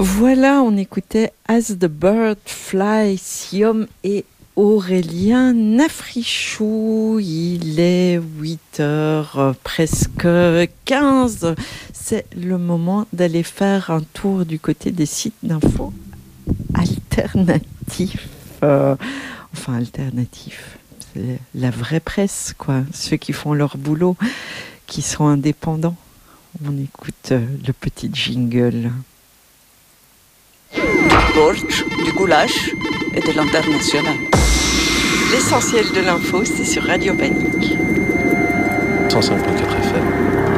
Voilà, on écoutait As the Bird Flies, Siom et Aurélien Nafrichou. Il est 8h, presque 15. C'est le moment d'aller faire un tour du côté des sites d'infos alternatifs. Enfin, alternatifs. C'est la vraie presse, quoi. Ceux qui font leur boulot, qui sont indépendants. On écoute le petit jingle. Bortsch, du goulash et de l'international. L'essentiel de l'info, c'est sur Radio Panique. 105.4